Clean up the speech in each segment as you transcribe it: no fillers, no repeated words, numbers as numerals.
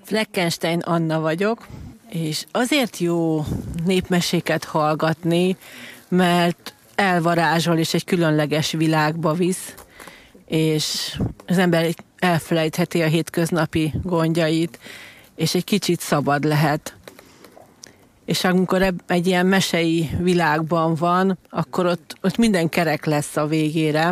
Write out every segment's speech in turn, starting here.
Fleckenstein Anna vagyok, és azért jó népmeséket hallgatni, mert elvarázsol és egy különleges világba visz, és az ember elfelejtheti a hétköznapi gondjait, és egy kicsit szabad lehet. És amikor egy ilyen mesei világban van, akkor ott minden kerek lesz a végére,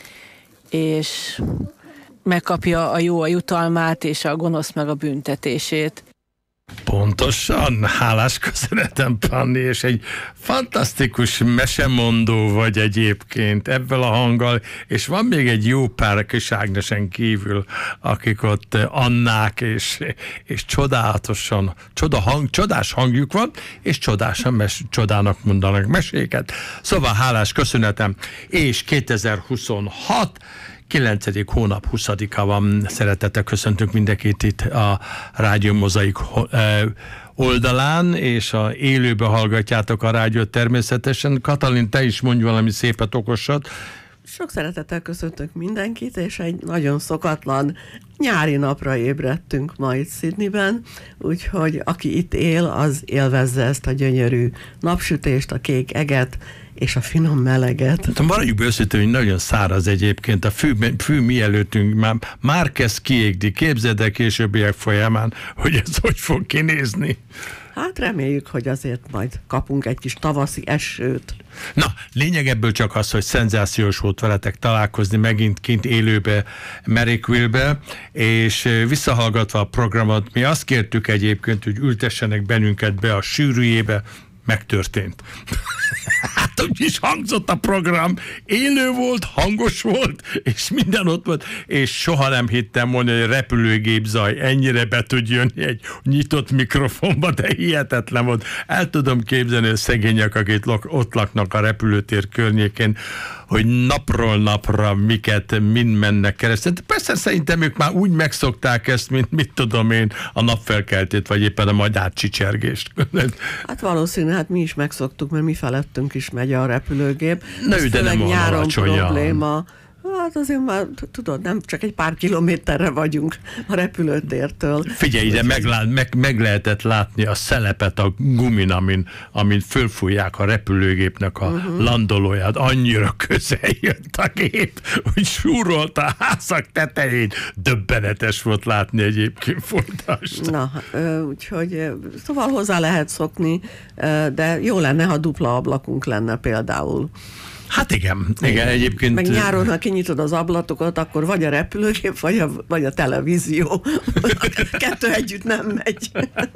és megkapja a jó a jutalmát, és a gonosz meg a büntetését. Pontosan, hálás köszönetem, Panni, és egy fantasztikus mesemondó vagy egyébként ebben a hanggal, és van még egy jó pár kis Ágnesen kívül, akik ott Annák, és csodálatosan, csodás hangjuk van, és csodának mondanak meséket. Szóval hálás köszönetem, és 2026 9. hónap 20-a van. Szeretettel köszöntünk mindenkit itt a Rádió Mozaik oldalán, és a élőbe hallgatjátok a rádiót természetesen. Katalin, te is mondj valami szépet, okosat. Sok szeretettel köszöntök mindenkit, és egy nagyon szokatlan nyári napra ébredtünk ma itt Sydneyben, úgyhogy aki itt él, az élvezze ezt a gyönyörű napsütést, a kék eget, és a finom meleget. Maradjuk őszintén, hogy nagyon száraz egyébként. A fű mielőttünk már kezd kiégni. Képzeld el későbbiek folyamán, hogy ez hogy fog kinézni. Hát reméljük, hogy azért majd kapunk egy kis tavaszi esőt. Na, lényeg ebből csak az, hogy szenzációs volt veletek találkozni megint kint élőbe Marrickville-be, és visszahallgatva a programot, mi azt kértük egyébként, hogy ültessenek bennünket be a sűrűjébe, megtörtént. Hát úgy is hangzott a program, élő volt, hangos volt, és minden ott volt, és soha nem hittem volna, hogy a repülőgépzaj ennyire be tud jönni egy nyitott mikrofonba, de hihetetlen volt. El tudom képzelni a szegények, akik ott laknak a repülőtér környékén, hogy napról napra mind mennek keresztül. Persze szerintem ők már úgy megszokták ezt, mint mit tudom én, a napfelkeltét, vagy éppen a madárcsicsergést. Hát valószínű, hát mi is megszoktuk, mert mi felettünk is megy a repülőgép. Na, de nem nyáron probléma. Hát azért már, tudod, nem csak egy pár kilométerre vagyunk a repülőtértől. Figyelj ide, meg lehetett látni a szelepet a gumin, amin fölfújják a repülőgépnek a landolóját. Annyira közel jött a gép, hogy súrolt a házak tetején. Döbbenetes volt látni egyébként folytást. Na, úgyhogy szóval hozzá lehet szokni, de jó lenne, ha dupla ablakunk lenne például. Hát igen, egyébként... Meg nyáron, ha kinyitod az ablatokat, akkor vagy a repülőgép, vagy a televízió. Kettő együtt nem megy.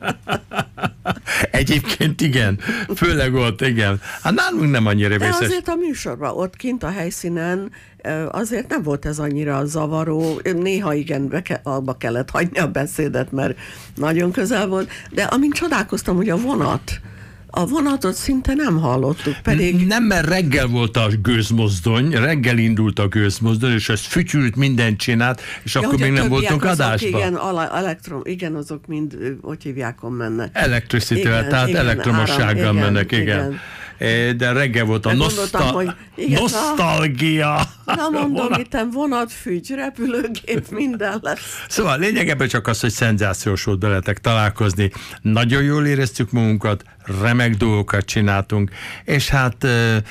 Egyébként igen, főleg ott, igen. Hát nálunk nem annyira vészes. De azért a műsorban, ott kint a helyszínen azért nem volt ez annyira zavaró. Néha igen, abba kellett hagyni a beszédet, mert nagyon közel volt. De amint csodálkoztam, hogy a vonatot szinte nem hallottuk, pedig... Nem, mert reggel volt a gőzmozdony, reggel indult a gőzmozdony, és ez fütyült, mindent csinált, és akkor még nem voltunk adásban. Igen, azok mind, hogy hívjákon mennek. Elektricitvel, tehát igen, elektromossággal mennek, igen. De reggel volt a nosztalgia. Na mondom, itten vonatfügy, repülőgép, minden lesz. Szóval lényegében csak az, hogy szenzációs volt veletek találkozni. Nagyon jól éreztük magunkat, remek dolgokat csináltunk, és hát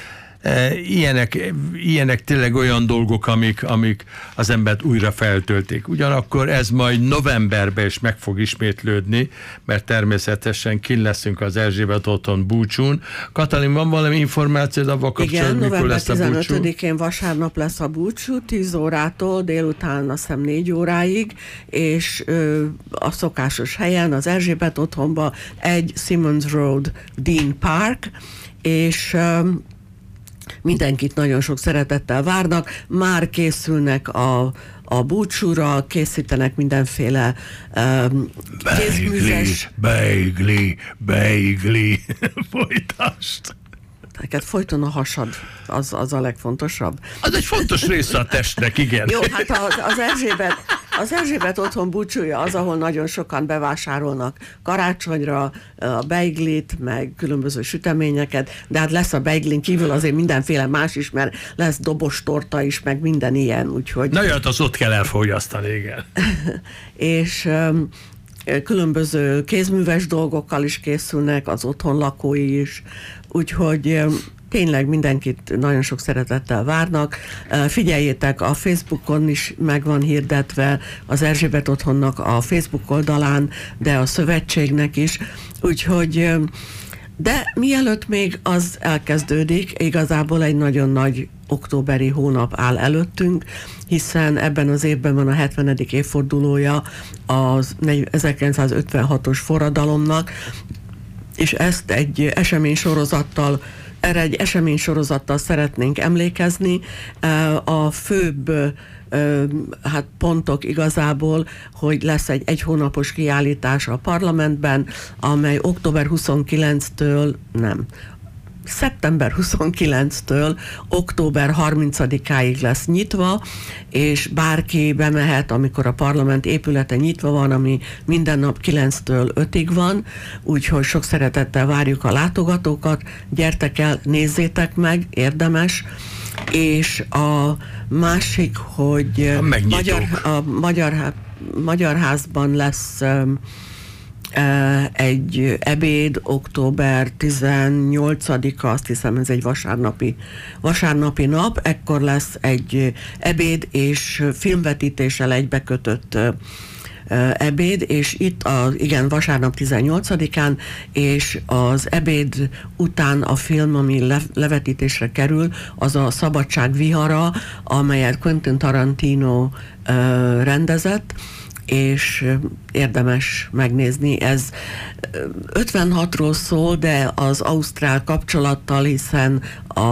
ilyenek tényleg olyan dolgok, amik az embert újra feltöltik. Ugyanakkor ez majd novemberben is meg fog ismétlődni, mert természetesen kint leszünk az Erzsébet otthon búcsún. Katalin, van valami információd avval kapcsolatban, mikor lesz a búcsú? Igen, november 15-én vasárnap lesz a búcsú, 10 órától, délután azt hiszem 4 óráig, és a szokásos helyen, az Erzsébet otthonban egy Simmons Road Dean Park, és mindenkit nagyon sok szeretettel várnak, már készülnek a búcsúra, készítenek mindenféle kézműves... Beigli, folytasd! Neked folyton a hasad, az a legfontosabb. Az egy fontos része a testnek, igen. Jó, hát az Erzsébet otthon búcsúja az, ahol nagyon sokan bevásárolnak karácsonyra a beiglit, meg különböző süteményeket, de hát lesz a beiglin kívül azért mindenféle más is, mert lesz dobos torta is, meg minden ilyen, úgyhogy... Na jött, az ott kell elfogyasztani, igen. És különböző kézműves dolgokkal is készülnek, az otthonlakói is, úgyhogy tényleg mindenkit nagyon sok szeretettel várnak. Figyeljetek, a Facebookon is meg van hirdetve, az Erzsébet Otthonnak a Facebook oldalán, de a szövetségnek is. Úgyhogy, de mielőtt még az elkezdődik, igazából egy nagyon nagy októberi hónap áll előttünk, hiszen ebben az évben van a 70. évfordulója az 1956-os forradalomnak, és ezt egy eseménysorozattal szeretnénk emlékezni. A főbb pontok igazából, hogy lesz egy hónapos kiállítás a parlamentben, amely szeptember 29-től október 30-áig lesz nyitva, és bárki bemehet, amikor a parlament épülete nyitva van, ami minden nap 9-től 5-ig van, úgyhogy sok szeretettel várjuk a látogatókat, gyertek el, nézzétek meg, érdemes, és a másik, hogy a Magyar Házban lesz egy ebéd, október 18-a, azt hiszem ez egy vasárnapi nap, ekkor lesz egy ebéd és filmvetítéssel egybekötött ebéd, és itt vasárnap 18-án, és az ebéd után a film, ami levetítésre kerül, az a Szabadság vihara, amelyet Quentin Tarantino rendezett, és érdemes megnézni. Ez 56-ról szól, de az ausztrál kapcsolattal, hiszen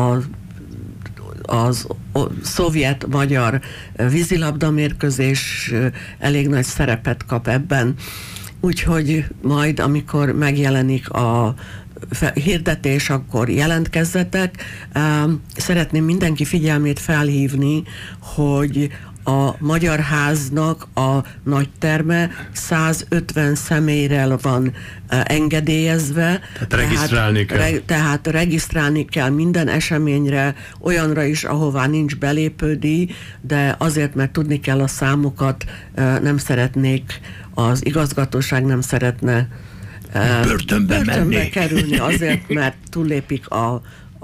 az szovjet-magyar vízilabdamérkőzés elég nagy szerepet kap ebben. Úgyhogy majd, amikor megjelenik a hirdetés, akkor jelentkezzetek. Szeretném mindenki figyelmét felhívni, hogy a Magyar Háznak a nagy terme 150 személyre van engedélyezve. Tehát regisztrálni kell minden eseményre, olyanra is, ahová nincs belépődíj, de azért, mert tudni kell a számokat, nem szeretnék, az igazgatóság nem szeretne börtönbe kerülni azért, mert túllépik a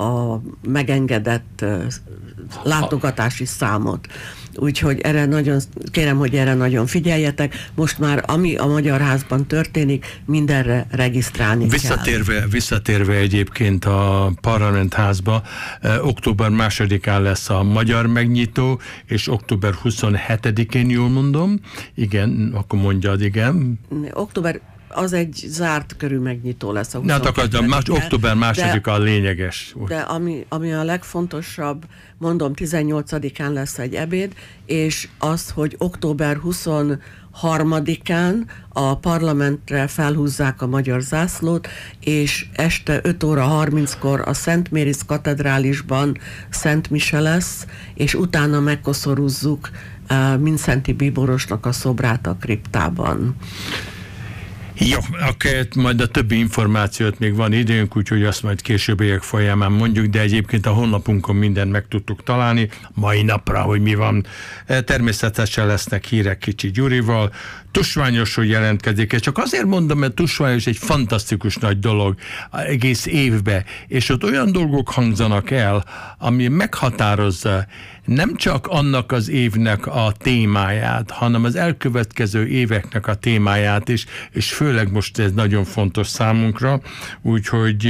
megengedett látogatási számot. Úgyhogy kérem, hogy erre nagyon figyeljetek. Most már, ami a Magyar Házban történik, mindenre regisztrálni kell. Visszatérve egyébként a Parlamentházba, október 2-án lesz a magyar megnyitó, és október 27-én, jól mondom? Igen, akkor mondjad, igen. Az egy zárt körű megnyitó lesz. Október 2-a a lényeges. De ami a legfontosabb, mondom, 18-án lesz egy ebéd, és az, hogy október 23-án a parlamentre felhúzzák a magyar zászlót, és este 5 óra 30-kor a Szent Méris katedrálisban Szent Mise lesz, és utána megkoszorúzzuk Mindszenty Bíborosnak a szobrát a kriptában. Jó, akkor majd a többi információt még van időnk, úgyhogy azt majd későbbiek folyamán mondjuk, de egyébként a honlapunkon mindent meg tudtuk találni mai napra, hogy mi van. Természetesen lesznek hírek Kicsi Gyurival, Tusványos, hogy jelentkezik, és csak azért mondom, mert Tusványos egy fantasztikus nagy dolog egész évben, és ott olyan dolgok hangzanak el, ami meghatározza nem csak annak az évnek a témáját, hanem az elkövetkező éveknek a témáját is, és főleg most ez nagyon fontos számunkra, úgyhogy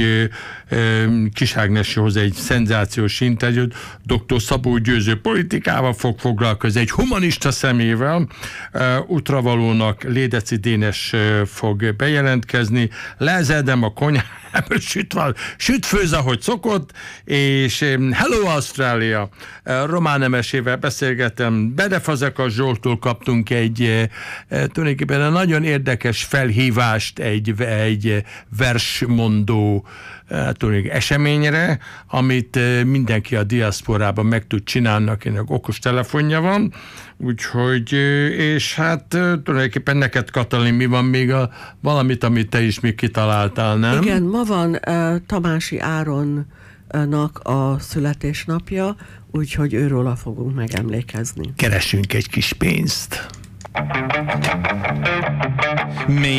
Kis Ágnes hoz egy szenzációs interjút, dr. Szabó Győző politikával fog foglalkozni, egy humanista szemével, útravalónak Lédeci Dénes fog bejelentkezni, Lezedem a konyhából süt főz, ahogy szokott, és Hello Ausztrália, Román Nemesével beszélgetem, Bedefazekas Zsolttól kaptunk egy tulajdonképpen nagyon érdekes felhívást egy versmondó eseményre, amit mindenki a diaszporában meg tud csinálni, akinek okos telefonja van, úgyhogy, és hát tulajdonképpen neked, Katalin, mi van még valamit, amit te is még kitaláltál, nem? Igen, ma van Tamási Áronnak a születésnapja, úgyhogy őróla fogunk megemlékezni. Keresünk egy kis pénzt. Me.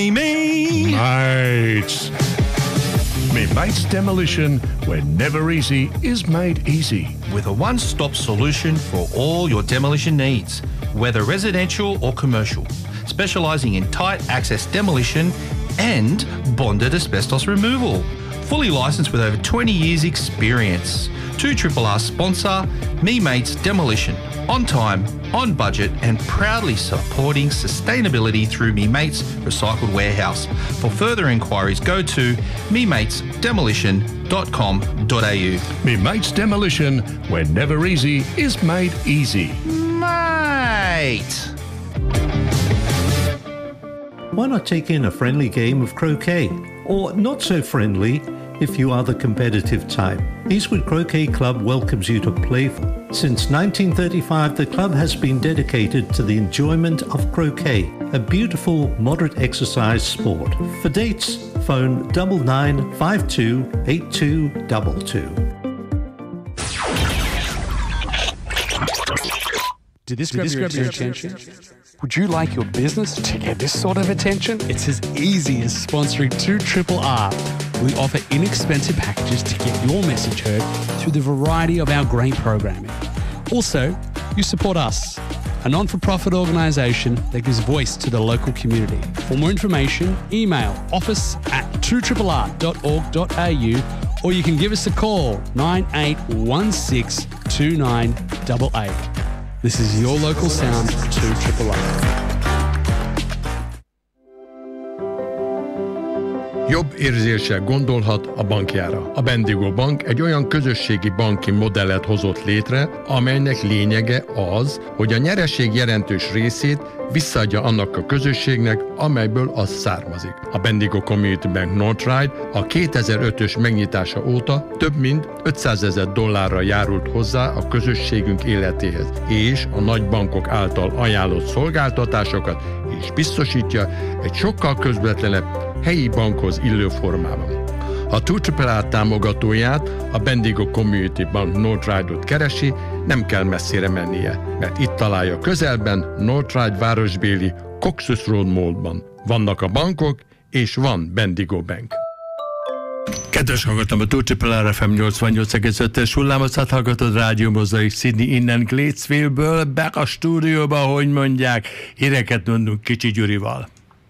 Mates. Me Mates Demolition, where never easy is made easy. With a one-stop solution for all your demolition needs, whether residential or commercial, specialising in tight access demolition and bonded asbestos removal. Fully licensed with over 20 years experience. 2RRR sponsor, Me Mates Demolition. On time, on budget and proudly supporting sustainability through Me Mates Recycled Warehouse. For further inquiries, go to mematesdemolition.com.au. Me Mates Demolition, where never easy is made easy. Mate! Why not take in a friendly game of croquet? Or not so friendly if you are the competitive type. Eastwood Croquet Club welcomes you to play. Since 1935, the club has been dedicated to the enjoyment of croquet, a beautiful moderate exercise sport. For dates, phone 9952 8222. Did this grab your attention? Would you like your business to get this sort of attention? It's as easy as sponsoring 2RRR. We offer inexpensive packages to get your message heard through the variety of our great programming. Also, you support us, a non-for-profit organisation that gives voice to the local community. For more information, email office@2RRR.org.au or you can give us a call 9816 2988. This is your local sound, 2RRR. Jobb érzéssel gondolhat a bankjára. A Bendigo Bank egy olyan közösségi banki modellet hozott létre, amelynek lényege az, hogy a nyereség jelentős részét visszaadja annak a közösségnek, amelyből az származik. A Bendigo Community Bank Northride a 2005-ös megnyitása óta több mint $500,000 járult hozzá a közösségünk életéhez, és a nagy bankok által ajánlott szolgáltatásokat is biztosítja egy sokkal közvetlenebb helyi bankhoz illő formában. Ha 2RRR támogatóját, a Bendigo Community Bank Northride-ot keresi, nem kell messzire mennie, mert itt találja közelben Northride városbéli Coxus Road Mallban. Vannak a bankok, és van Bendigo Bank. Kedves hallgatom, a 2RRR FM 88,5-es hullámot hallgatod, Rádió Mozaik Sydney innen Gatesville-ből, be a stúdióba, hogy mondják, híreket mondunk Kicsi Gyurival.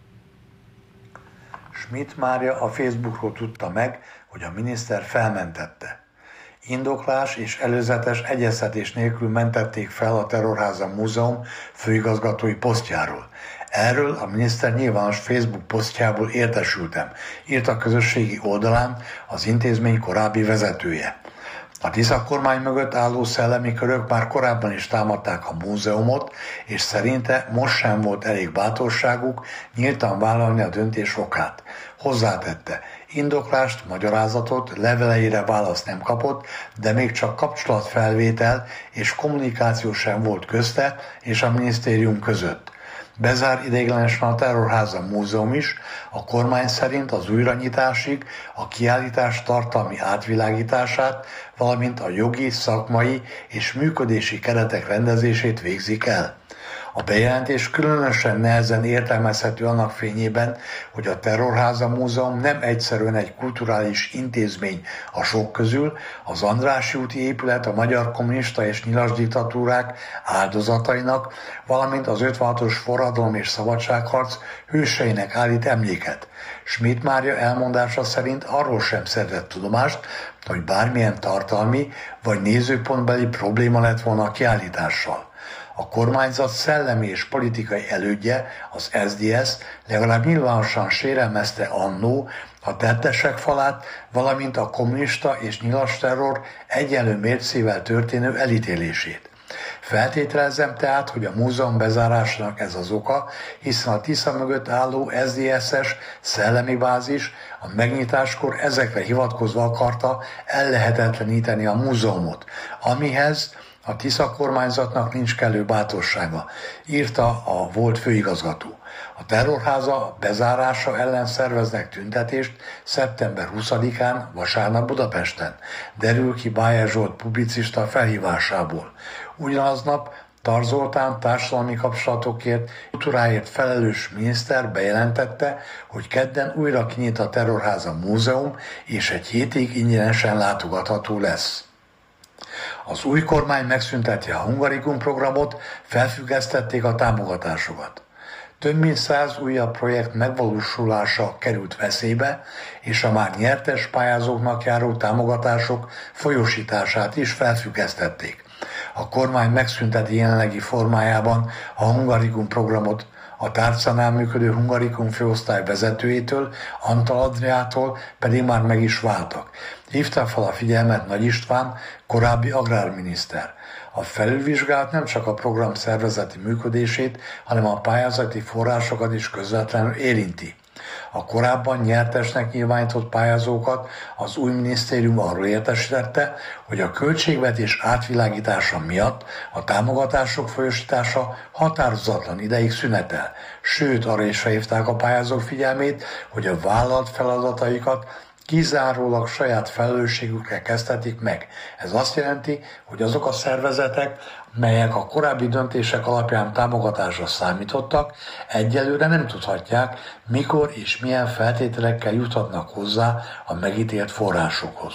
Schmidt Mária a Facebookról tudta meg, hogy a miniszter felmentette. Indoklás és előzetes egyeztetés nélkül mentették fel a Terrorháza Múzeum főigazgatói posztjáról. Erről a miniszter nyilvános Facebook posztjából értesültem, írt a közösségi oldalán az intézmény korábbi vezetője. A Tisza kormány mögött álló szellemi körök már korábban is támadták a múzeumot, és szerinte most sem volt elég bátorságuk nyíltan vállalni a döntés okát. Hozzátette, indoklást, magyarázatot, leveleire választ nem kapott, de még csak kapcsolatfelvétel és kommunikáció sem volt közte és a minisztérium között. Bezár ideiglenesen a Terrorháza Múzeum is, a kormány szerint az újranyitásig a kiállítás tartalmi átvilágítását, valamint a jogi, szakmai és működési keretek rendezését végzik el. A bejelentés különösen nehezen értelmezhető annak fényében, hogy a Terrorháza Múzeum nem egyszerűen egy kulturális intézmény a sok közül, az Andrássy úti épület a magyar kommunista és nyilas diktatúrák áldozatainak, valamint az 56-os forradalom és szabadságharc hőseinek állít emléket. Schmidt Mária elmondása szerint arról sem szerzett tudomást, hogy bármilyen tartalmi vagy nézőpontbeli probléma lett volna a kiállítással. A kormányzat szellemi és politikai elődje, az SDS legalább nyilvánosan sérelmezte annó a tettesek falát, valamint a kommunista és nyilas terror egyenlő mércével történő elítélését. Feltételezem tehát, hogy a múzeum bezárásának ez az oka, hiszen a Tisza mögött álló SZDSZ-es szellemi bázis a megnyitáskor ezekre hivatkozva akarta ellehetetleníteni a múzeumot, amihez a Tisza kormányzatnak nincs kellő bátorsága, írta a volt főigazgató. A Terrorháza bezárása ellen szerveznek tüntetést szeptember 20-án, vasárnap Budapesten, derül ki Bájer Zsolt publicista felhívásából. Ugyanaznap Tar Zoltán társadalmi kapcsolatokért, kultúráért felelős miniszter bejelentette, hogy kedden újra kinyit a Terrorháza Múzeum, és egy hétig ingyenesen látogatható lesz. Az új kormány megszünteti a Hungarikum programot, felfüggesztették a támogatásokat. Több mint 100 újabb projekt megvalósulása került veszélybe, és a már nyertes pályázóknak járó támogatások folyósítását is felfüggesztették. A kormány megszünteti jelenlegi formájában a Hungarikum programot, a tárcánál működő Hungarikum főosztály vezetőjétől, Antal Adriától pedig már meg is váltak. Hívta fel a figyelmet Nagy István, korábbi agrárminiszter. A felülvizsgálat nem csak a program szervezeti működését, hanem a pályázati forrásokat is közvetlenül érinti. A korábban nyertesnek nyilvánított pályázókat az új minisztérium arról értesítette, hogy a költségvetés átvilágítása miatt a támogatások folyósítása határozatlan ideig szünetel. Sőt, arra is felhívták a pályázók figyelmét, hogy a vállalt feladataikat kizárólag saját felelősségükre kezdhetik meg. Ez azt jelenti, hogy azok a szervezetek, melyek a korábbi döntések alapján támogatásra számítottak, egyelőre nem tudhatják, mikor és milyen feltételekkel juthatnak hozzá a megítélt forrásokhoz.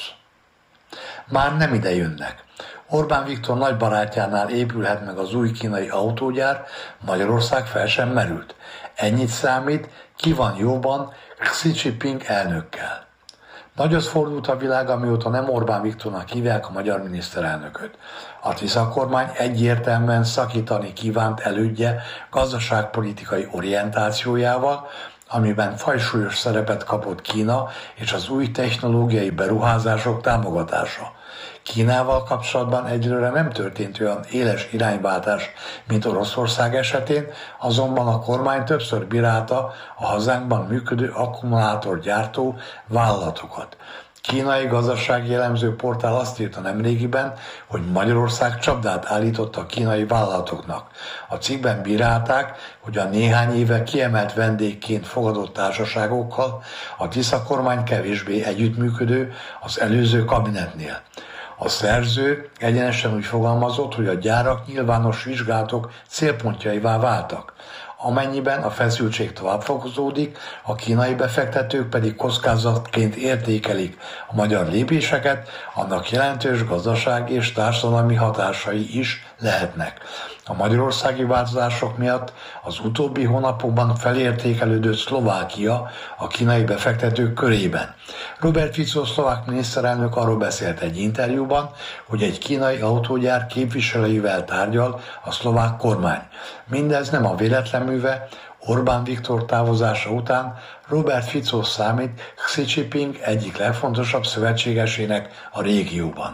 Már nem ide jönnek. Orbán Viktor nagy barátjánál épülhet meg az új kínai autógyár, Magyarország fel sem merült. Ennyit számít, ki van jóban Xi Jinping elnökkel. Nagyot fordult a világ, amióta nem Orbán Viktornak hívják a magyar miniszterelnököt. A Tisza kormány egyértelműen szakítani kívánt elődje gazdaságpolitikai orientációjával, amiben fajsúlyos szerepet kapott Kína és az új technológiai beruházások támogatása. Kínával kapcsolatban egyelőre nem történt olyan éles irányváltás, mint Oroszország esetén, azonban a kormány többször bírálta a hazánkban működő akkumulátorgyártó vállalatokat. Kínai gazdasági elemző portál azt írta nemrégiben, hogy Magyarország csapdát állított a kínai vállalatoknak. A cikkben bírálták, hogy a néhány éve kiemelt vendégként fogadott társaságokkal a Tisza kormány kevésbé együttműködő az előző kabinetnél. A szerző egyenesen úgy fogalmazott, hogy a gyárak nyilvános vizsgálatok célpontjaivá váltak. Amennyiben a feszültség tovább fokozódik, a kínai befektetők pedig kockázatként értékelik a magyar lépéseket, annak jelentős gazdasági és társadalmi hatásai is lehetnek. A magyarországi változások miatt az utóbbi hónapokban felértékelődött Szlovákia a kínai befektetők körében. Robert Fico szlovák miniszterelnök arról beszélt egy interjúban, hogy egy kínai autógyár képviselőivel tárgyal a szlovák kormány. Mindez nem a véletlen műve, Orbán Viktor távozása után Robert Fico számít Xi Jinping egyik legfontosabb szövetségesének a régióban.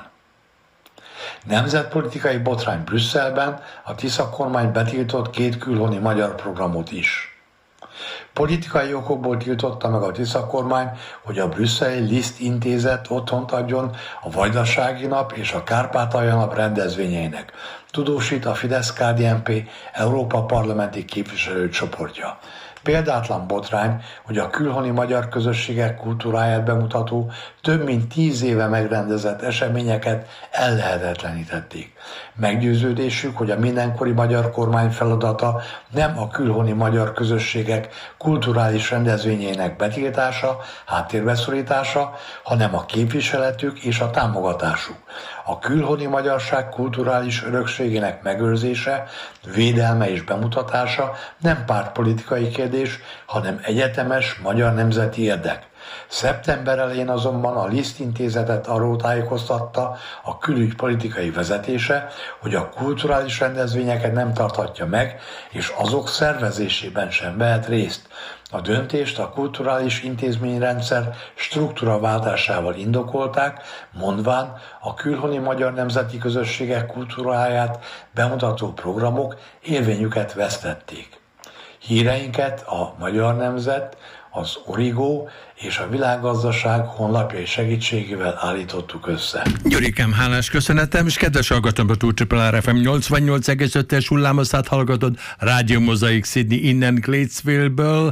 Nemzetpolitikai botrány Brüsszelben, a Tisza kormány betiltott 2 külhoni magyar programot is. Politikai okokból tiltotta meg a Tisza kormány, hogy a brüsszeli Liszt intézet otthont adjon a Vajdasági Nap és a Kárpátalja Nap rendezvényeinek, tudósít a Fidesz-KDNP Európa parlamenti képviselőcsoportja. Példátlan botrány, hogy a külhoni magyar közösségek kultúráját bemutató, több mint 10 éve megrendezett eseményeket ellehetetlenítették. Meggyőződésük, hogy a mindenkori magyar kormány feladata nem a külhoni magyar közösségek kulturális rendezvényeinek betiltása, háttérbeszorítása, hanem a képviseletük és a támogatásuk. A külhoni magyarság kulturális örökségének megőrzése, védelme és bemutatása nem pártpolitikai kérdés, hanem egyetemes magyar nemzeti érdek. Szeptember elején azonban a Liszt intézetet arról tájékoztatta a külügypolitikai vezetése, hogy a kulturális rendezvényeket nem tarthatja meg, és azok szervezésében sem vehet részt. A döntést a kulturális intézményrendszer struktúraváltásával indokolták, mondván a külhoni magyar nemzeti közösségek kultúráját bemutató programok érvényüket vesztették. Híreinket a Magyar Nemzet, az Origo és a Világgazdaság honlapjai segítségével állítottuk össze. Gyurikám, hálás köszönetem, és kedves hallgatom, a Túlcsipelár FM 88,5-es hullámoszát hallgatod, Rádió Mozaik Sydney innen Gatesville-ből,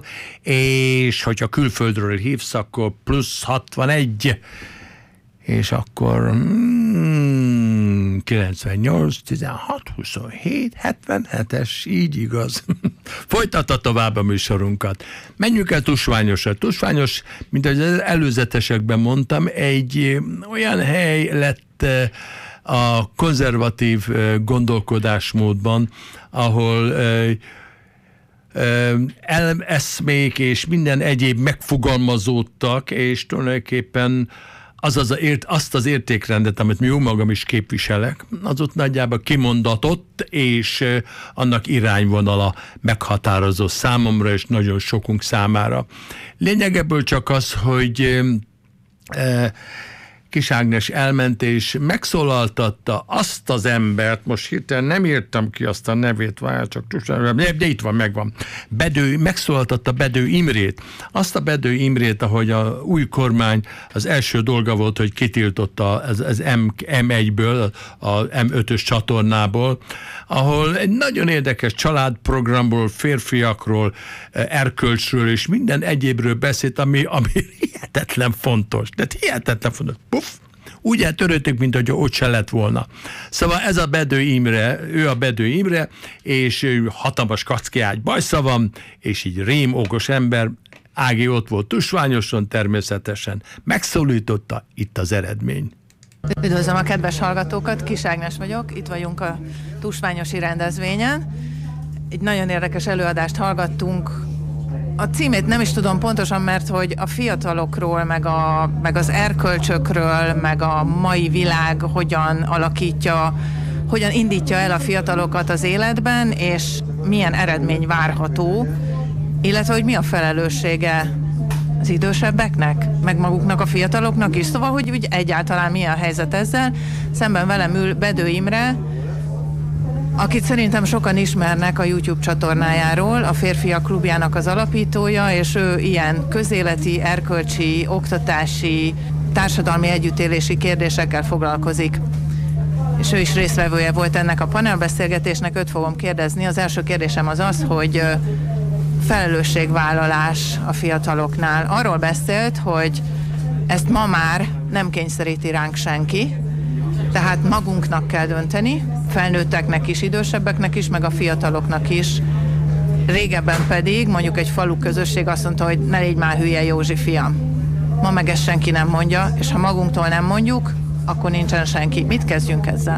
és hogyha külföldről hívsz, akkor +61, és akkor 98, 16, 27, 77-es, így igaz. Folytatta tovább a műsorunkat. Menjünk el Tusványosra. Tusványos, mint az előzetesekben mondtam, egy olyan hely lett a konzervatív gondolkodásmódban, ahol eszmék és minden egyéb megfogalmazódtak, és tulajdonképpen azt az értékrendet, amit mi jó magam is képviselek, az ott nagyjából kimondatott, és annak irányvonala meghatározó számomra, és nagyon sokunk számára. Lényegeből csak az, hogy Kis Ágnes elment és megszólaltatta azt az embert, most hirtelen nem írtam ki azt a nevét, de itt van, megvan. Megszólaltatta Bedő Imrét. Azt a Bedő Imrét, ahogy a új kormány az első dolga volt, hogy kitiltotta az M1-ből, a M5-ös csatornából, ahol egy nagyon érdekes családprogramból, férfiakról, erkölcsről és minden egyébről beszélt, ami hihetetlen fontos. De hihetetlen fontos. Puff! Úgy eltöröltük, mint hogy ott se lett volna. Szóval ez a Bedő Imre, ő a Bedő Imre, és ő hatalmas kackiágy bajsza van, és így rém okos ember. Ági ott volt Tusványoson természetesen. Megszólította, itt az eredmény. Üdvözlöm a kedves hallgatókat, Kis Ágnes vagyok, itt vagyunk a Tusványosi rendezvényen. Egy nagyon érdekes előadást hallgattunk. A címét nem is tudom pontosan, mert hogy a fiatalokról, meg az erkölcsökről, meg a mai világ hogyan alakítja, hogyan indítja el a fiatalokat az életben, és milyen eredmény várható, illetve hogy mi a felelőssége az idősebbeknek, meg maguknak a fiataloknak is. Szóval, hogy úgy egyáltalán milyen a helyzet ezzel. Szemben velem ül Bedő Imre, akit szerintem sokan ismernek a YouTube csatornájáról, a Férfiak Klubjának az alapítója, és ő ilyen közéleti, erkölcsi, oktatási, társadalmi együttélési kérdésekkel foglalkozik. És ő is résztvevője volt ennek a panelbeszélgetésnek, őt fogom kérdezni. Az első kérdésem az az, hogy felelősségvállalás a fiataloknál. Arról beszélt, hogy ezt ma már nem kényszeríti ránk senki, tehát magunknak kell dönteni, felnőtteknek is, idősebbeknek is, meg a fiataloknak is. Régebben pedig mondjuk egy falu közösség azt mondta, hogy ne légy már hülye, Józsi fiam. Ma meg ezt senki nem mondja, és ha magunktól nem mondjuk, akkor nincsen senki. Mit kezdjünk ezzel?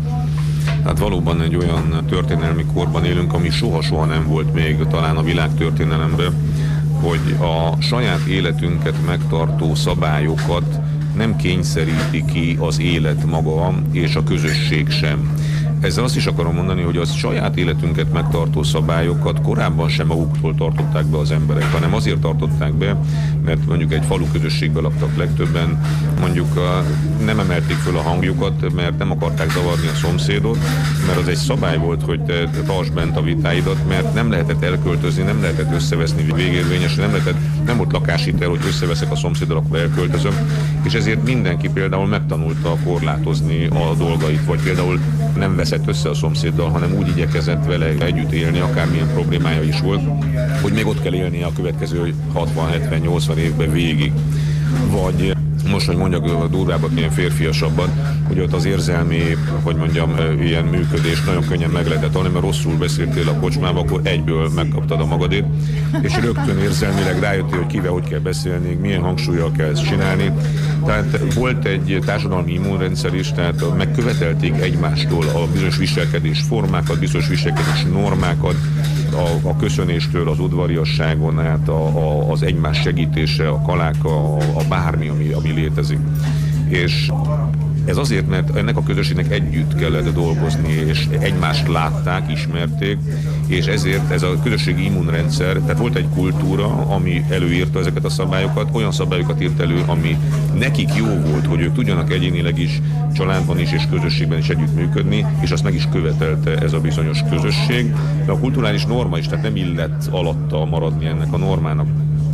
Hát valóban egy olyan történelmi korban élünk, ami soha-soha nem volt még talán a világtörténelemben, hogy a saját életünket megtartó szabályokat nem kényszeríti ki az élet maga és a közösség sem. Ezzel azt is akarom mondani, hogy a saját életünket megtartó szabályokat korábban sem maguktól tartották be az emberek, hanem azért tartották be, mert mondjuk egy falu közösségben laktak legtöbben, mondjuk nem emelték föl a hangjukat, mert nem akarták zavarni a szomszédot, mert az egy szabály volt, hogy te tartsd bent a vitáidat, mert nem lehetett elköltözni, nem lehetett összeveszni végérvényesen, nem volt lakáshitel, hogy összeveszek a szomszéddal, akkor elköltözöm, és ezért mindenki például megtanulta korlátozni a dolgait, vagy például nem veszett össze a szomszéddal, hanem úgy igyekezett vele együtt élni, akármilyen problémája is volt, hogy még ott kell élnie a következő 60-70-80 évben végig. Vagy most, hogy mondjak durvábbak, ilyen férfiasabban, hogy ott az érzelmi, hogy mondjam, ilyen működés nagyon könnyen meg lehetett tanulni, mert rosszul beszéltél a kocsmába, akkor egyből megkaptad a magadét, és rögtön érzelmileg rájöttél, hogy kivel hogy kell beszélni, milyen hangsúllyal kell ezt csinálni. Tehát volt egy társadalmi immunrendszer is, tehát megkövetelték egymástól a bizonyos viselkedés formákat, bizonyos viselkedés normákat, a köszönéstől, az udvariasságon át, az egymás segítése, a kalák, a bármi, ami létezik. És ez azért, mert ennek a közösségnek együtt kellett dolgozni, és egymást látták, ismerték, és ezért ez a közösségi immunrendszer, tehát volt egy kultúra, ami előírta ezeket a szabályokat, olyan szabályokat írt elő, ami nekik jó volt, hogy ők tudjanak egyénileg is, családban is és közösségben is együttműködni, és azt meg is követelte ez a bizonyos közösség. De a kulturális norma is, tehát nem illett alatta maradni ennek a normának.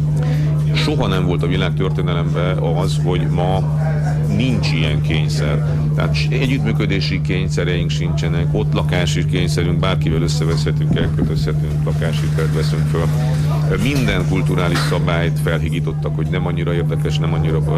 Soha nem volt a világtörténelemben az, hogy ma nincs ilyen kényszer. Tehát együttműködési kényszereink sincsenek, ott lakási kényszerünk, bárkivel összeveszhetünk, elkötözhetünk, lakáshitelt veszünk föl. Minden kulturális szabályt felhigítottak, hogy nem annyira érdekes, nem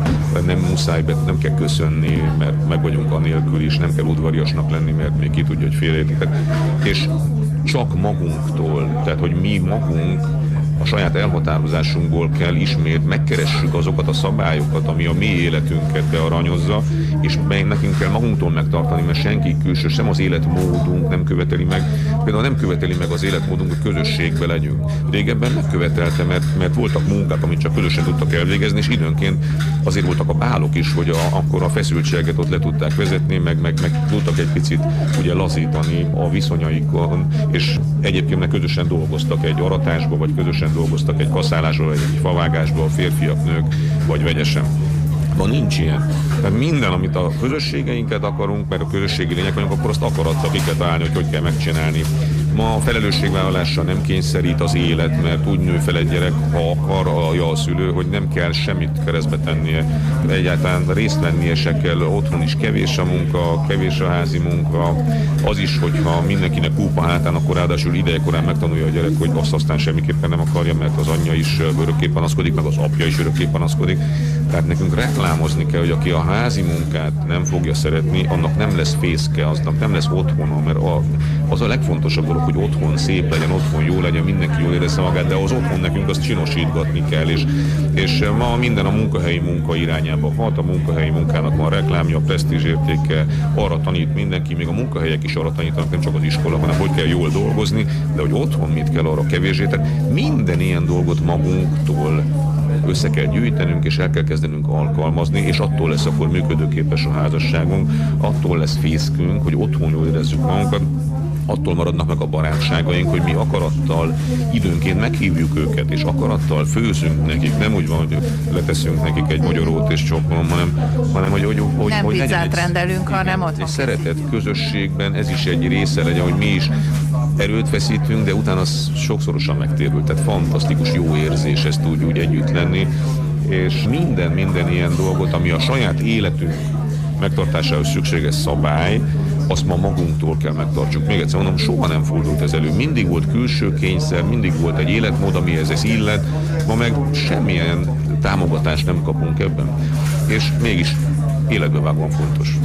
muszáj, nem kell köszönni, mert meg vagyunk anélkül is, nem kell udvariasnak lenni, mert még ki tudja, hogy félreértitek. És csak magunktól, tehát hogy mi magunk a saját elhatározásunkból kell ismét megkeressük azokat a szabályokat, ami a mi életünket bearanyozza, és nekünk kell magunktól megtartani, mert senki külső, sem az életmódunk nem követeli meg. Például nem követeli meg az életmódunk, hogy közösségbe legyünk. Régebben megkövetelte, mert voltak munkák, amit csak közösen tudtak elvégezni, és időnként azért voltak a bálok is, hogy akkor a feszültséget ott le tudták vezetni, meg tudtak egy picit ugye lazítani a viszonyaikon, és egyébként közösen dolgoztak egy aratásba, vagy közösen dolgoztak egy kaszálásba, vagy egy favágásba, a férfiak, nők, vagy vegyesen. Ma nincs ilyen. Tehát minden, amit a közösségeinket akarunk, mert a közösségi lények vagyunk, akkor azt akarattal ki kell találni, hogy kell megcsinálni. Ma a felelősségvállalással nem kényszerít az élet, mert úgy nő fel egy gyerek, ha akarja a szülő, hogy nem kell semmit keresztbe tennie, egyáltalán részt vennie se kell, otthon is kevés a munka, kevés a házi munka, az is, hogyha mindenkinek kúpa hátán, akkor ráadásul idejekorán megtanulja a gyerek, hogy azt aztán semmiképpen nem akarja, mert az anyja is örökké panaszkodik, meg az apja is örökké panaszkodik. Tehát nekünk reklámozni kell, hogy aki a házi munkát nem fogja szeretni, annak nem lesz fészke, aznak nem lesz otthona, mert az a legfontosabb dolog, hogy otthon szép legyen, otthon jó legyen, mindenki jól érezze magát, de az otthon nekünk azt csinosítgatni kell, és ma minden a munkahelyi munka irányába hat, a munkahelyi munkának van reklámja, presztízsértéke, arra tanít mindenki, még a munkahelyek is arra tanítanak, nem csak az iskola, hanem hogy kell jól dolgozni, de hogy otthon mit kell, arra kevésbé. Tehát minden ilyen dolgot magunktól össze kell gyűjtenünk, és el kell kezdenünk alkalmazni, és attól lesz akkor működőképes a házasságunk, attól lesz fészkünk, hogy otthon jól érezzük magunkat, attól maradnak meg a barátságaink, hogy mi akarattal időnként meghívjuk őket, és akarattal főzünk nekik, nem úgy van, hogy leteszünk nekik egy magyarót és csokkolom, hanem hogy nem pizzát rendelünk, hanem ott van. Szeretet közösségben ez is egy része legyen, hogy mi is erőt veszítünk, de utána az sokszorosan megtérül. Tehát fantasztikus jó érzés ezt úgy együtt lenni, és minden ilyen dolgot, ami a saját életünk megtartásához szükséges szabály, azt ma magunktól kell megtartsuk. Még egyszer mondom, soha nem fordult ez elő. Mindig volt külső kényszer, mindig volt egy életmód, amihez ez illet, ma meg semmilyen támogatást nem kapunk ebben. És mégis életbevágóan fontos.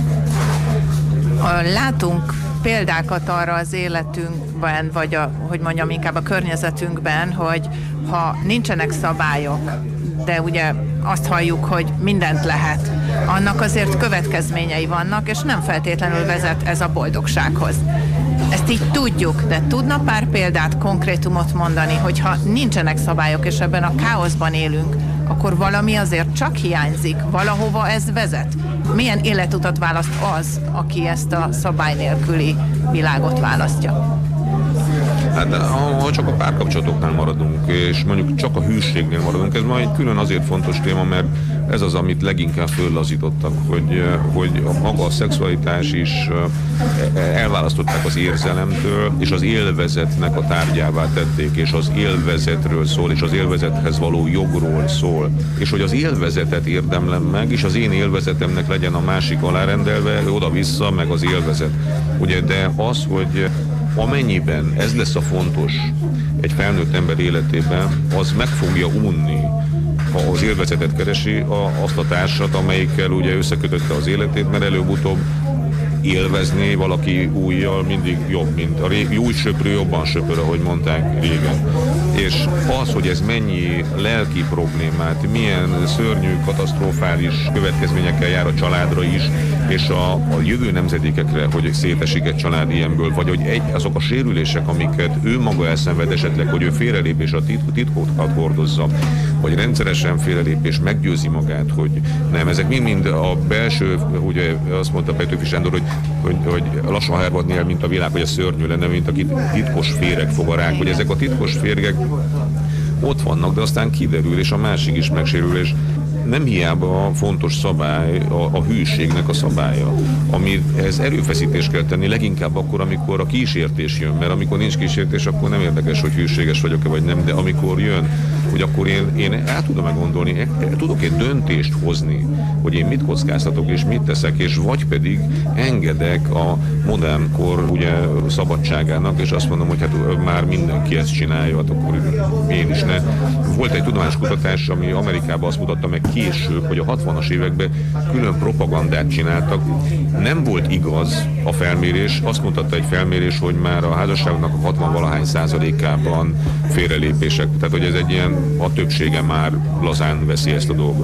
Látunk példákat arra az életünkben, vagy inkább a környezetünkben, hogy ha nincsenek szabályok, de ugye azt halljuk, hogy mindent lehet, annak azért következményei vannak, és nem feltétlenül vezet ez a boldogsághoz. Ezt így tudjuk, de tudna pár példát, konkrétumot mondani, hogyha nincsenek szabályok, és ebben a káoszban élünk, akkor valami azért csak hiányzik, valahova ez vezet. Milyen életutat választ az, aki ezt a szabály nélküli világot választja? Hát ha csak a párkapcsolatoknál maradunk, és mondjuk csak a hűségnél maradunk, ez majd külön azért fontos téma, mert ez az, amit leginkább föllazítottak, hogy maga a szexualitás is elválasztották az érzelemtől, és az élvezetnek a tárgyává tették, és az élvezetről szól, és az élvezethez való jogról szól, és hogy az élvezetet érdemlem meg, és az én élvezetemnek legyen a másik alárendelve, oda-vissza, meg az élvezet. Ugye, de az, hogy amennyiben ez lesz a fontos egy felnőtt ember életében, az meg fogja unni, ha az élvezetet keresi, azt a társat, amelyikkel ugye összekötötte az életét, mert előbb-utóbb élvezni valaki újjal mindig jobb, mint a új söprő jobban söpör, ahogy mondták régen. És az, hogy ez mennyi lelki problémát, milyen szörnyű, katasztrofális következményekkel jár a családra is, és a jövő nemzedékekre, hogy szétesik egy család ilyenből, vagy hogy azok a sérülések, amiket ő maga elszenved esetleg, hogy ő félrelép és a titkokat hordozza, vagy rendszeresen félrelép és meggyőzi magát, hogy nem, ezek mind a belső, ugye azt mondta Petőfi Sándor, hogy lassan hervadni el, mint a világ, hogy a szörnyű lenne, mint a titkos féreg fog a rák, hogy ezek a titkos férgek ott vannak, de aztán kiderül, és a másik is megsérül, és nem hiába fontos szabály a hűségnek a szabálya, amihez erőfeszítést kell tenni, leginkább akkor, amikor a kísértés jön, mert amikor nincs kísértés, akkor nem érdekes, hogy hűséges vagyok-e vagy nem, de amikor jön, hogy akkor én el tudom gondolni, tudok egy döntést hozni, hogy én mit kockáztatok és mit teszek, és vagy pedig engedek a modern kor ugye szabadságának, és azt mondom, hogy hát már mindenki ezt csinálja, hát akkor én is ne. Volt egy tudományos kutatás, ami Amerikában azt mutatta meg később, hogy a 60-as években külön propagandát csináltak. Nem volt igaz a felmérés, azt mutatta egy felmérés, hogy már a házasságnak a 60-valahány százalékában félrelépések, tehát hogy ez egy ilyen, a többsége már lazán veszi ezt a dolgot.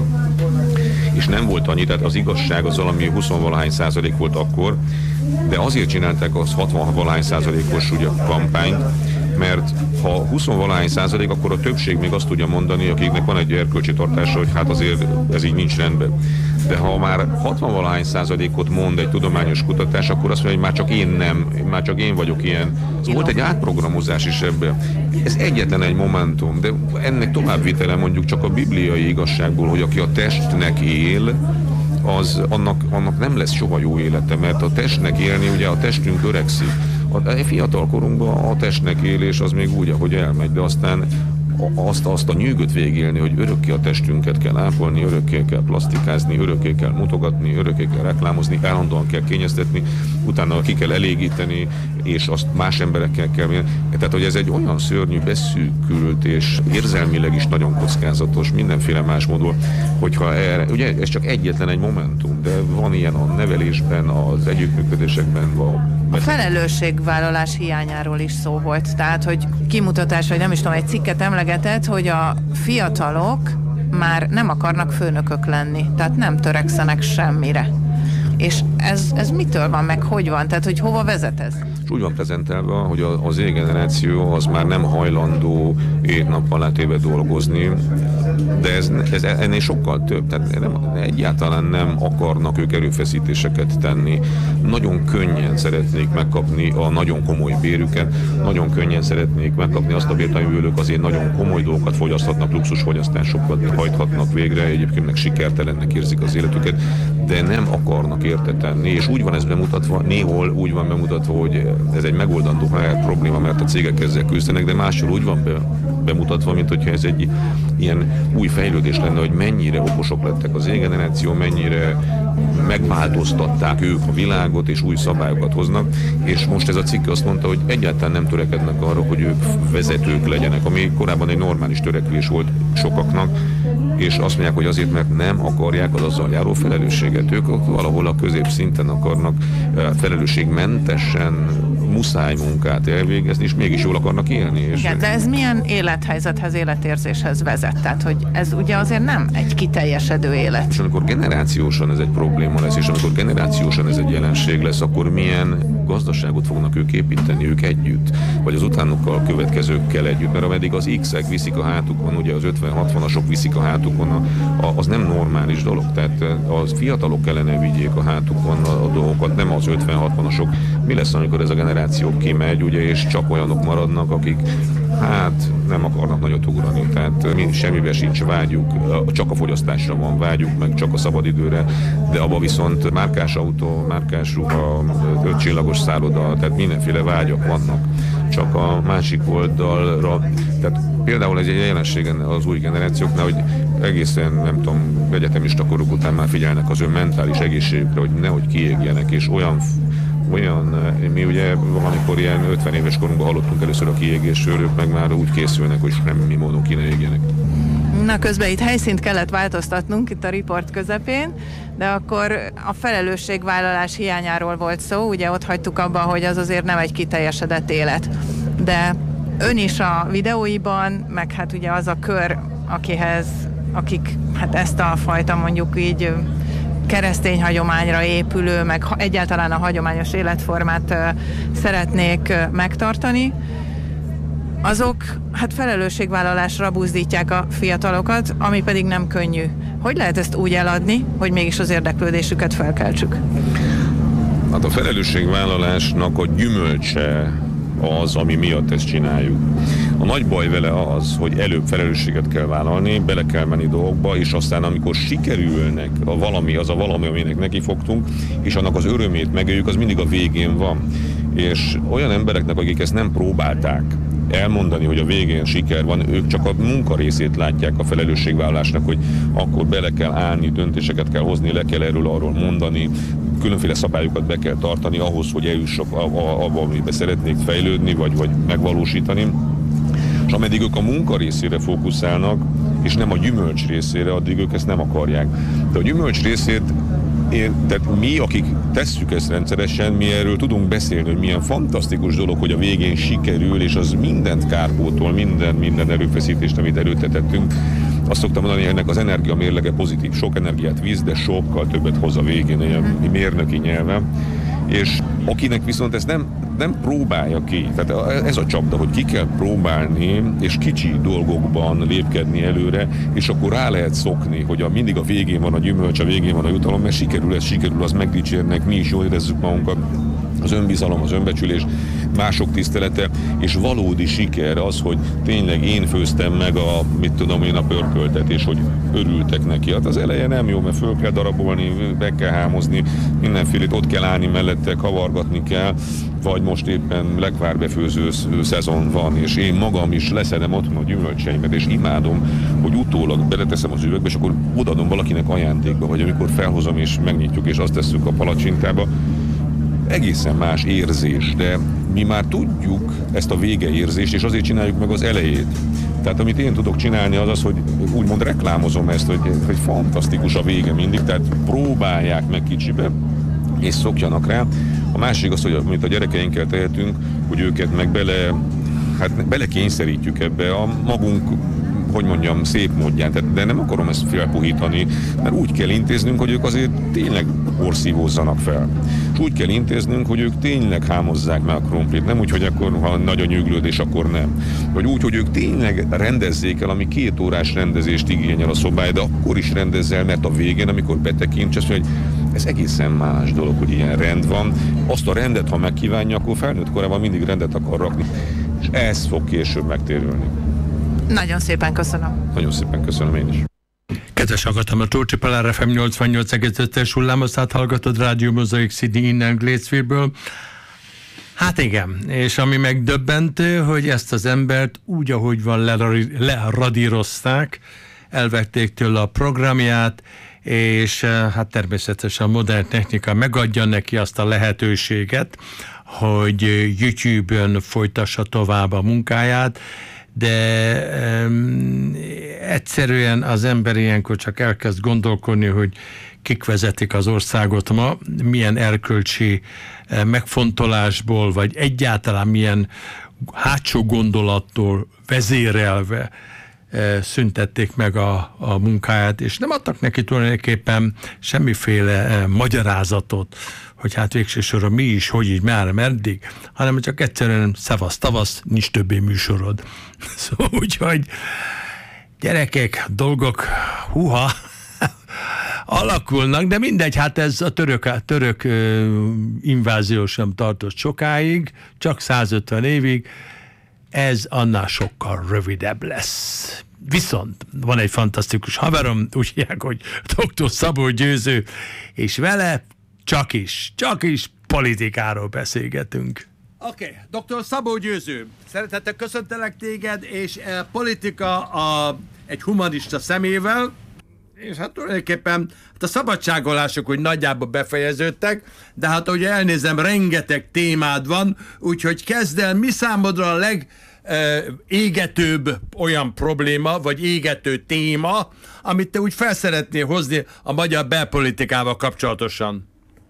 És nem volt annyi, tehát az igazság az valami 20-valahány százalék volt akkor, de azért csinálták az 60-valahány százalékos ugye kampányt, mert ha 20-valahány százalék, akkor a többség még azt tudja mondani, akiknek van egy erkölcsi tartása, hogy hát azért ez így nincs rendben. De ha már 60-valahány százalékot mond egy tudományos kutatás, akkor azt mondja, hogy már csak én vagyok ilyen. Volt egy átprogramozás is ebben. Ez egyetlen egy momentum, de ennek továbbvitele mondjuk csak a bibliai igazságból, hogy aki a testnek él, az annak nem lesz soha jó élete, mert a testnek élni, ugye a testünk öregszik. A fiatal korunkban a testnek élés az még úgy, ahogy elmegy, de aztán azt a nyűgöt végélni, hogy örökké a testünket kell ápolni, örökké kell plastikázni, örökké kell mutogatni, örökké kell reklámozni, állandóan kell kényeztetni, utána ki kell elégíteni, és azt más emberekkel kell mérni. Tehát, hogy ez egy olyan szörnyű, beszűkült és érzelmileg is nagyon kockázatos, mindenféle más módon, hogyha erre, ugye ez csak egyetlen egy momentum, de van ilyen a nevelésben, az együttműködésekben, a felelősségvállalás hiányáról is szó volt. Tehát, hogy kimutatás, vagy nem is tudom, egy cikket emlegetett, hogy a fiatalok már nem akarnak főnökök lenni. Tehát nem törekszenek semmire. És ez mitől van, meg hogy van? Tehát, hogy hova vezet ez? És úgy van prezentálva, hogy az Z-generáció az már nem hajlandó 7 nappal átéve dolgozni, de ez ennél sokkal több. Tehát egyáltalán nem akarnak ők erőfeszítéseket tenni. Nagyon könnyen szeretnék megkapni a nagyon komoly bérüket, nagyon könnyen szeretnék megkapni azt a bért, amiből ők azért nagyon komoly dolgokat fogyaszthatnak, luxusfogyasztásokat hajthatnak végre, egyébként meg sikertelennek érzik az életüket, de nem akarnak érte tenni, és úgy van ez bemutatva, néhol úgy van bemutatva, hogy ez egy megoldandó probléma, mert a cégek ezzel küzdenek, de máshol úgy van bemutatva, mint hogyha ez egy ilyen új fejlődés lenne, hogy mennyire okosok lettek az Z-generáció, mennyire megváltoztatták ők a világot, és új szabályokat hoznak, és most ez a cikk azt mondta, hogy egyáltalán nem törekednek arra, hogy ők vezetők legyenek, ami korábban egy normális törekvés volt sokaknak, és azt mondják, hogy azért, mert nem akarják az azzal járó felelősséget. Ők valahol a középszinten akarnak felelősségmentesen muszáj munkát elvégezni, és mégis jól akarnak élni. És igen, de ez milyen élethelyzethez, életérzéshez vezet? Tehát, hogy ez ugye azért nem egy kiteljesedő élet. És amikor generációsan ez egy probléma lesz, és amikor generációsan ez egy jelenség lesz, akkor milyen gazdaságot fognak ők építeni, ők együtt, vagy az utánukkal következőkkel együtt, mert ameddig az X-ek viszik a hátukon, ugye az 50-60-asok viszik a hátukon, az nem normális dolog, tehát az fiatalok kellene vigyék a hátukon a dolgokat, nem az 50-60-asok. Mi lesz, amikor ez a generáció kimegy, ugye, és csak olyanok maradnak, akik hát nem akarnak nagyot ugrani, tehát mi semmiben sincs vágyuk, csak a fogyasztásra van vágyuk, meg csak a szabadidőre, de abban viszont márkás autó, márkás ruha, 5 csillagos szálloda, tehát mindenféle vágyak vannak, csak a másik oldalra, tehát például ez egy jelenség az új generációknál, hogy egészen, nem tudom, egyetemista koruk után már figyelnek az ön mentális egészségükre, hogy nehogy kiégjenek, és olyan, mi ugye valamikor ilyen 50 éves korunkban hallottunk először a kiégésről, ők meg már úgy készülnek, hogy semmi módon ki ne égjenek. Na, közben itt helyszínt kellett változtatnunk itt a riport közepén, de akkor a felelősségvállalás hiányáról volt szó, ugye ott hagytuk abba, hogy az azért nem egy kiteljesedett élet. De ön is a videóiban, meg hát ugye az a kör, akik hát ezt a fajta mondjuk így keresztény hagyományra épülő, meg egyáltalán a hagyományos életformát szeretnék megtartani, azok hát felelősségvállalásra buzdítják a fiatalokat, ami pedig nem könnyű. Hogy lehet ezt úgy eladni, hogy mégis az érdeklődésüket felkeltsük? Hát a felelősségvállalásnak a gyümölcse az, ami miatt ezt csináljuk. A nagy baj vele az, hogy előbb felelősséget kell vállalni, bele kell menni dolgokba, és aztán amikor sikerülnek a valami, aminek nekifogtunk, és annak az örömét megéljük, az mindig a végén van. És olyan embereknek, akik ezt nem próbálták elmondani, hogy a végén siker van, ők csak a munka részét látják a felelősségvállalásnak, hogy akkor bele kell állni, döntéseket kell hozni, le kell arról mondani, különféle szabályokat be kell tartani ahhoz, hogy eljussak abba, amiben szeretnék fejlődni, vagy megvalósítani. És ameddig ők a munka részére fókuszálnak, és nem a gyümölcs részére, addig ők ezt nem akarják. De a gyümölcs részét tehát mi, akik tesszük ezt rendszeresen, mi erről tudunk beszélni, hogy milyen fantasztikus dolog, hogy a végén sikerül, és az mindent kárpótol, minden erőfeszítést, amit előtetettünk. Azt szoktam mondani, hogy ennek az energia mérlege pozitív. Sok energiát visz, de sokkal többet hoz a végén, ilyen mérnöki nyelven. És akinek viszont ezt nem próbálja ki, tehát ez a csapda, hogy ki kell próbálni, és kicsi dolgokban lépkedni előre, és akkor rá lehet szokni, hogy mindig a végén van a gyümölcs, a végén van a jutalom, mert sikerül, az megdicsérnek, mi is jól érezzük magunkat, az önbizalom, az önbecsülés, mások tisztelete, és valódi siker az, hogy tényleg én főztem meg a pörköltet, és hogy örültek neki. Hát az eleje nem jó, mert föl kell darabolni, be kell hámozni, mindenfélét ott kell állni mellette, kavargatni kell, vagy most éppen lekvárbefőző szezon van, és én magam is leszedem otthon a gyümölcseimet, és imádom, hogy utólag beleteszem az üvegbe, és akkor odaadom valakinek ajándékba, vagy amikor felhozom és megnyitjuk, és azt tesszük a palacsintába, egészen más érzés, de mi már tudjuk ezt a végeérzést, és azért csináljuk meg az elejét. Tehát amit én tudok csinálni az, hogy úgymond reklámozom ezt, hogy fantasztikus a vége mindig, tehát próbálják meg kicsibe, és szokjanak rá. A másik az, hogy amit a gyerekeinkkel tehetünk, hogy őket meg bele kényszerítjük ebbe a magunk, hogy mondjam, szép módján. De nem akarom ezt felpuhítani, mert úgy kell intéznünk, hogy ők azért tényleg porszívózzanak fel. És úgy kell intéznünk, hogy ők tényleg hámozzák meg a krumplit. Nem úgy, hogy akkor, ha nagy a nyüglődés, akkor nem. Vagy úgy, hogy ők tényleg rendezzék el, ami 2 órás rendezést igényel a szobály, de akkor is rendezzel, mert a végén, amikor betekints, azt mondja, hogy ez egészen más dolog, hogy ilyen rend van. Azt a rendet, ha megkívánja, akkor felnőtt korában mindig rendet akar rakni. És ez fog később megtérülni. Nagyon szépen köszönöm. Nagyon szépen köszönöm én is. Kedves hallgatom, a Tócsi Pelár FM 88,5-es hullámhosszát hallgatod, Rádió Mozaik Sydney innen Gladesville-ből. Hát igen, és ami megdöbbentő, hogy ezt az embert úgy, ahogy van, leradírozták, elvették tőle a programját, és hát természetesen a modern technika megadja neki azt a lehetőséget, hogy YouTube-ön folytassa tovább a munkáját, de egyszerűen az ember ilyenkor csak elkezd gondolkodni, hogy kik vezetik az országot ma, milyen erkölcsi megfontolásból, vagy egyáltalán milyen hátsó gondolattól vezérelve szüntették meg a munkáját, és nem adtak neki tulajdonképpen semmiféle magyarázatot, hogy hát végső soron mi is, hogy így, már meddig, hanem csak egyszerűen szevasz, tavasz, nincs többé műsorod. Szóval úgyhogy gyerekek, dolgok, alakulnak, de mindegy, hát ez a török invázió sem tartott sokáig, csak 150 évig, ez annál sokkal rövidebb lesz. Viszont van egy fantasztikus haverom, úgy hívják, hogy dr. Szabó Győző, és vele csak is politikáról beszélgetünk. Oké, dr. Szabó Győző, szeretettel köszöntelek téged, és politika egy humanista szemével, és hát tulajdonképpen a szabadságolások úgy nagyjából befejeződtek, de hát ugye elnézem, rengeteg témád van, úgyhogy kezd el, mi számodra a legégetőbb olyan probléma, vagy égető téma, amit te úgy fel szeretnél hozni a magyar belpolitikával kapcsolatosan?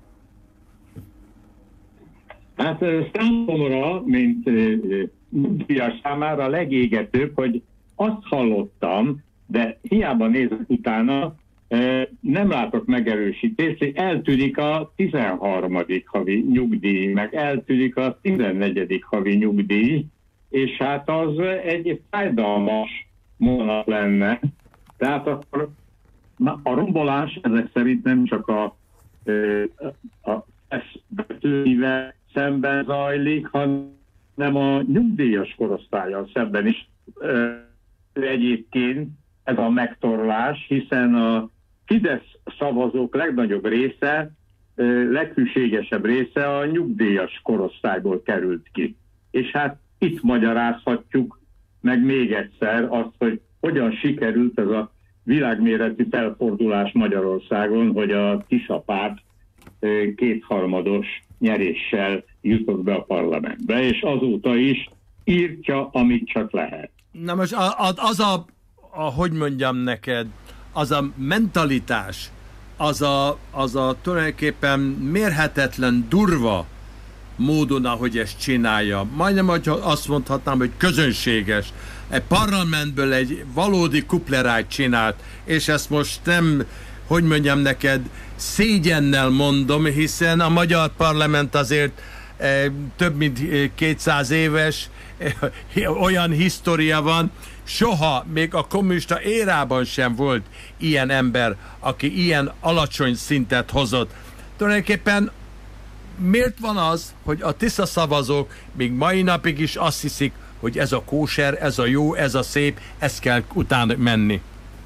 Hát számomra, mint nyugdíjas számára a legégetőbb, hogy azt hallottam, de hiába nézek utána, nem látok megerősítést, hogy eltűnik a 13. havi nyugdíj, meg eltűnik a 14. havi nyugdíj, és hát az egy fájdalmas mondat lenne. Tehát akkor a rombolás ezek szerint nem csak a S betűivel szemben zajlik, hanem hanem a nyugdíjas korosztállyal szemben is egyébként ez a megtorlás, hiszen a Fidesz szavazók legnagyobb része, leghűségesebb része a nyugdíjas korosztályból került ki. És hát itt magyarázhatjuk meg még egyszer azt, hogy hogyan sikerült ez a világméretű felfordulás Magyarországon, hogy a Tisza párt kétharmados nyeréssel jutott be a parlamentbe, és azóta is írtja, amit csak lehet. Na most hogy mondjam neked, az a mentalitás, az a tulajdonképpen mérhetetlen durva módon, ahogy ezt csinálja. Majdnem, hogy azt mondhatnám, hogy közönséges. Egy parlamentből egy valódi kuplerájt csinált, és ezt most nem, hogy mondjam neked, szégyennel mondom, hiszen a magyar parlament azért több mint 200 éves, olyan história van, soha, még a kommunista érában sem volt ilyen ember, aki ilyen alacsony szintet hozott. Tulajdonképpen miért van az, hogy a Tisza szavazók még mai napig is azt hiszik, hogy ez a kóser, ez a jó, ez a szép, ezt kell utána menni?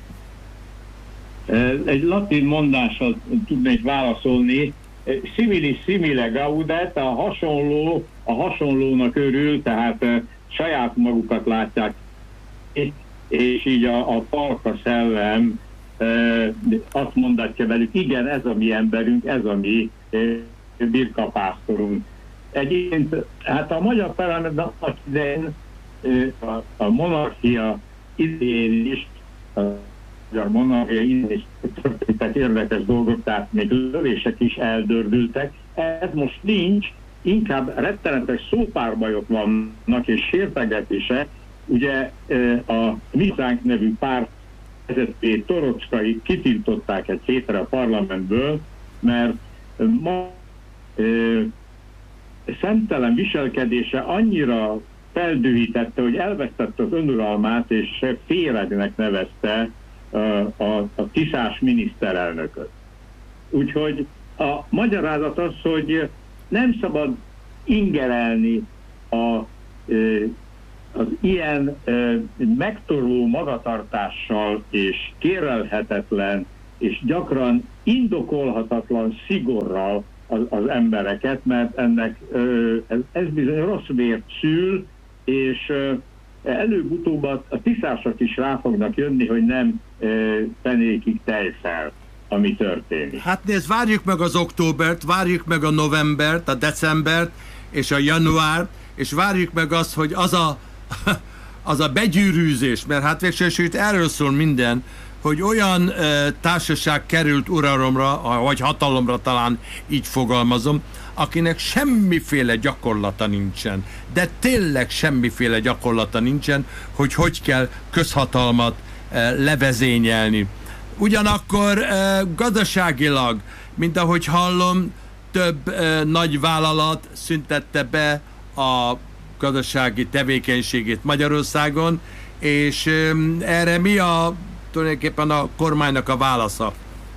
Egy latin mondással tudnék válaszolni. Similis simile gaudet, a hasonlónak örül, tehát saját magukat látják, és így a falka szellem azt mondatja velük, igen, ez a mi emberünk, ez a mi birkapásztorunk. Egyébként, hát a magyar parlamentben idején a monarchia idején is, a magyar monarchia idején is történtek érdekes dolgok, tehát még lövések is eldördültek. Ez most nincs, inkább rettenetes szópárbajok vannak és sértegetések. Ugye a Mizánk nevű párt vezetőjét, Torocskai kitiltották egy hétre a parlamentből, mert ma szemtelen viselkedése annyira feldühítette, hogy elvesztette az önuralmát, és féregnek nevezte a tiszás miniszterelnököt. Úgyhogy a magyarázat az, hogy nem szabad ingerelni az ilyen megtorló magatartással és kérelhetetlen és gyakran indokolhatatlan szigorral az embereket, mert ennek ez bizony rossz vért szül, és előbb-utóbb a tiszások is rá fognak jönni, hogy nem fenékig tejfel, ami történik. Hát nézd, várjuk meg az októbert, várjuk meg a novembert, a decembert és a januárt, és várjuk meg azt, hogy az a begyűrűzés, mert hát végsősorban erről szól minden, hogy olyan társaság került uralomra, vagy hatalomra, talán így fogalmazom, akinek semmiféle gyakorlata nincsen, de tényleg semmiféle gyakorlata nincsen, hogy kell közhatalmat levezényelni. Ugyanakkor gazdaságilag, mint ahogy hallom, több nagy vállalat szüntette be a gazdasági tevékenységét Magyarországon, és erre mi tulajdonképpen a kormánynak a válasza?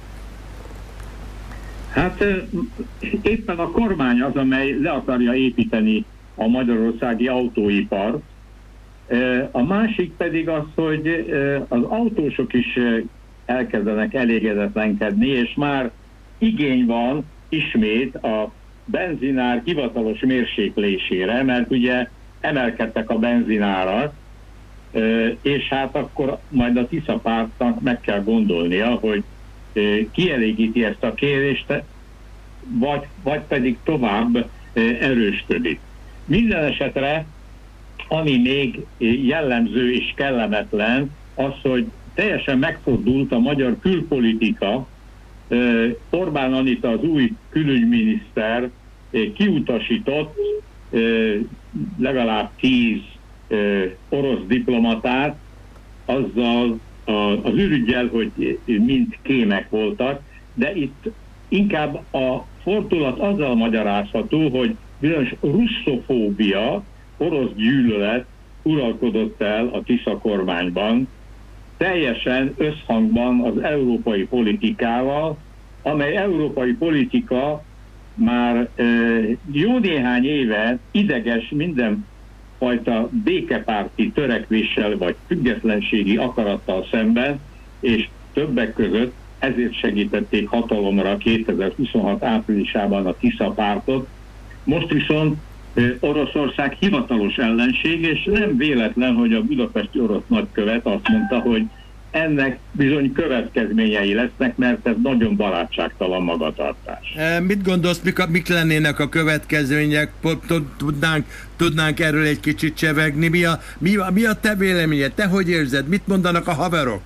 Hát éppen a kormány az, amely le akarja építeni a magyarországi autóipart. A másik pedig az, hogy az autósok is elkezdenek elégedetlenkedni, és már igény van ismét a benzinár hivatalos mérséklésére, mert ugye emelkedtek a benzinárak, és hát akkor majd a Tisza pártnak meg kell gondolnia, hogy kielégíti ezt a kérést, vagy pedig tovább erősködik. Minden esetre, ami még jellemző és kellemetlen, az, hogy teljesen megfordult a magyar külpolitika. Orbán Anita, az új külügyminiszter kiutasított legalább 10 orosz diplomatát azzal az ürüggyel, hogy mind kémek voltak, de itt inkább a fordulat azzal magyarázható, hogy bizonyos russzofóbia, orosz gyűlölet uralkodott el a Tisza kormányban, teljesen összhangban az európai politikával, amely európai politika már jó néhány éve ideges minden fajta békepárti törekvéssel vagy függetlenségi akarattal szemben, és többek között ezért segítették hatalomra 2026 áprilisában a Tisza pártot. Most viszont Oroszország hivatalos ellenség, és nem véletlen, hogy a budapesti orosz nagykövet azt mondta, hogy ennek bizony következményei lesznek, mert ez nagyon barátságtalan magatartás. Mit gondolsz, mik lennének a következmények? Tudnánk erről egy kicsit csevegni? Mi a te véleményed? Te hogy érzed? Mit mondanak a haverok?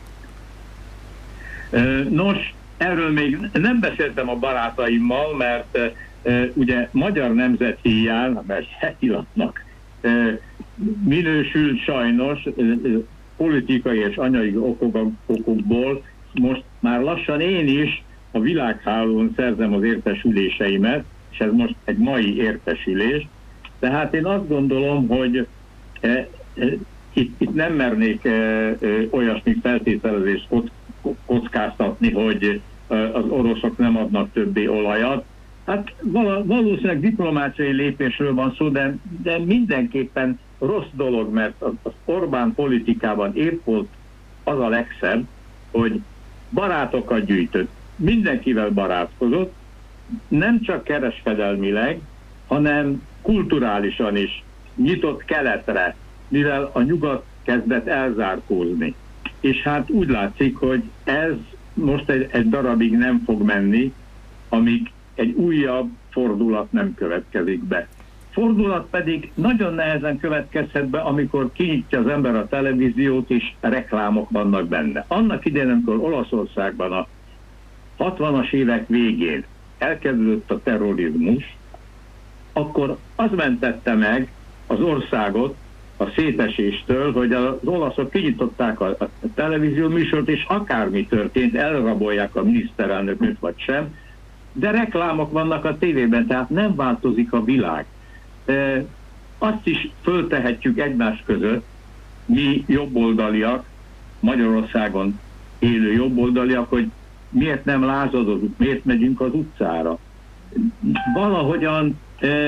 Nos, erről még nem beszéltem a barátaimmal, mert ugye Magyar Nemzethíjján, mert hetilatnak minősül sajnos, politikai és anyagi okokból most már lassan én is a világhálón szerzem az értesüléseimet, és ez most egy mai értesülés. Tehát én azt gondolom, hogy itt nem mernék olyasmi feltételezést kockáztatni, hogy az oroszok nem adnak többé olajat. Hát valószínűleg diplomáciai lépésről van szó, de mindenképpen rossz dolog, mert az Orbán politikában épp volt az a legszebb, hogy barátokat gyűjtött, mindenkivel barátkozott, nem csak kereskedelmileg, hanem kulturálisan is nyitott keletre, mivel a nyugat kezdett elzárkózni. És hát úgy látszik, hogy ez most egy darabig nem fog menni, amíg egy újabb fordulat nem következik be. Fordulat pedig nagyon nehezen következhet be, amikor kinyitja az ember a televíziót, és reklámok vannak benne. Annak idején, amikor Olaszországban a 60-as évek végén elkezdődött a terrorizmus, akkor az mentette meg az országot a széteséstől, hogy az olaszok kinyitották a televízió műsort, és akármi történt, elrabolják a miniszterelnököt vagy sem, de reklámok vannak a tévében, tehát nem változik a világ. Azt is föltehetjük egymás között, mi jobboldaliak, Magyarországon élő jobboldaliak, hogy miért nem lázadozunk, miért megyünk az utcára. Valahogyan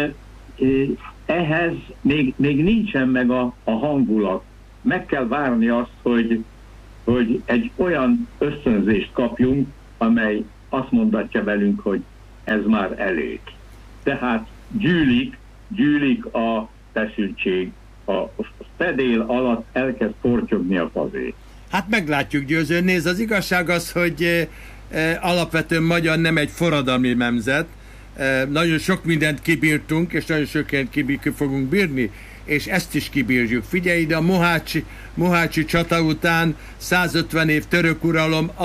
ehhez még nincsen meg a hangulat. Meg kell várni azt, hogy egy olyan ösztönzést kapjunk, amely azt mondatja velünk, hogy ez már elég. Tehát gyűlik a feszültség, a fedél alatt elkezd fortyogni a fazé. Hát meglátjuk, Győző. Nézd, az igazság az, hogy alapvetően magyar nem egy forradalmi nemzet. Nagyon sok mindent kibírtunk, és nagyon sokat ki fogunk bírni, és ezt is kibírjuk. Figyelj ide, a Mohácsi csata után 150 év török uralom,